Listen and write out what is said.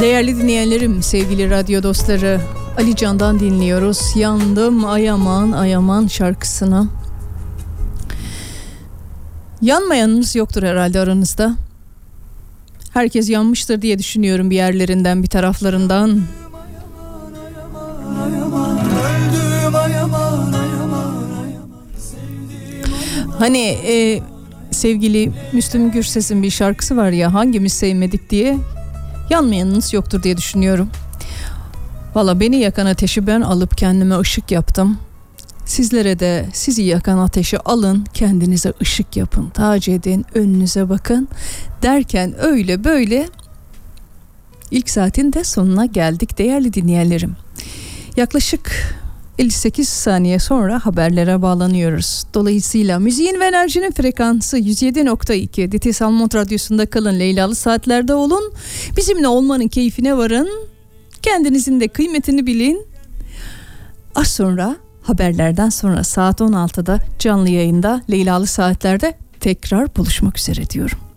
Değerli dinleyenlerim, sevgili radyo dostları, Ali Can'dan dinliyoruz. Yandım ayaman ayaman şarkısını. Yanmayanınız yoktur herhalde aranızda. Herkes yanmıştır diye düşünüyorum, bir yerlerinden, bir taraflarından. Hani sevgili Müslüm Gürses'in bir şarkısı var ya, hangimiz sevmedik diye. Yanmayanınız yoktur diye düşünüyorum. Valla beni yakan ateşi ben alıp kendime ışık yaptım. Sizlere de sizi yakan ateşi alın, kendinize ışık yapın, tac edin, önünüze bakın derken öyle böyle ilk saatin de sonuna geldik değerli dinleyenlerim. Yaklaşık 58 saniye sonra haberlere bağlanıyoruz. Dolayısıyla müziğin ve enerjinin frekansı 107.2 Ditis Almond Radyosu'nda kalın, Leylalı saatlerde olun. Bizimle olmanın keyfine varın. Kendinizin de kıymetini bilin. Az sonra, haberlerden sonra saat 16'da canlı yayında Leylalı saatlerde tekrar buluşmak üzere diyorum.